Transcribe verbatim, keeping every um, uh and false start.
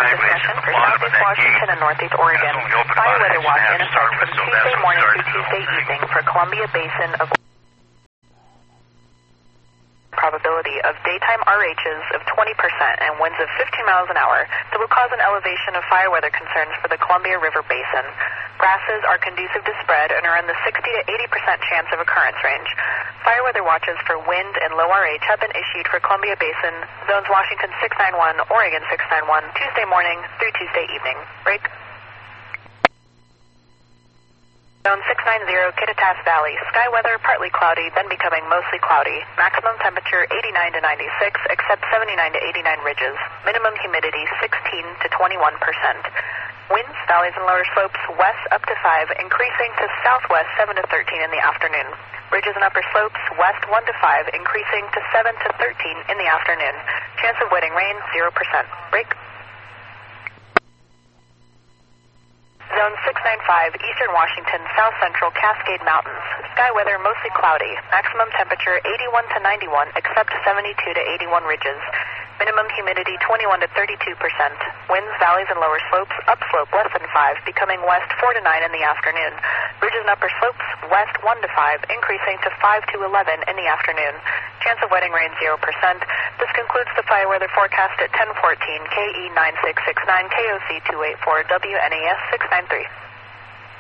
discussion for Southeast Washington and Northeast Oregon. Fire weather watch in effect from Tuesday morning through Tuesday evening for Columbia Basin of probability of daytime R H's of twenty percent and winds of fifteen miles an hour that will cause an elevation of fire weather concerns for the Columbia River Basin. Grasses are conducive to spread and are in the sixty to eighty percent chance of occurrence range. Fire weather watches for wind and low R H have been issued for Columbia Basin, zones Washington six nine one, Oregon six nine one, Tuesday morning through Tuesday evening. Break. Zone six nine zero, Kittitas Valley. Sky weather partly cloudy, then becoming mostly cloudy. Maximum temperature eighty-nine to ninety-six, except seventy-nine to eighty-nine ridges. Minimum humidity sixteen to twenty-one percent. Winds, valleys and lower slopes, west up to five, increasing to southwest seven to thirteen in the afternoon. Ridges and upper slopes, west one to five, increasing to seven to thirteen in the afternoon. Chance of wetting rain, zero percent. Break. Zone six nine five, Eastern Washington, South Central Cascade Mountains. Sky weather mostly cloudy. Maximum temperature eighty-one to ninety-one, except seventy-two to eighty-one ridges. Minimum humidity twenty-one to thirty-two percent. Winds, valleys and lower slopes, upslope less than five, becoming west four to nine in the afternoon. Ridges and upper slopes, west one to five, increasing to five to eleven in the afternoon. Chance of wetting rain zero percent. This concludes the fire weather forecast at ten fourteen K E nine six six nine K O C two eight four W N E S six nine three.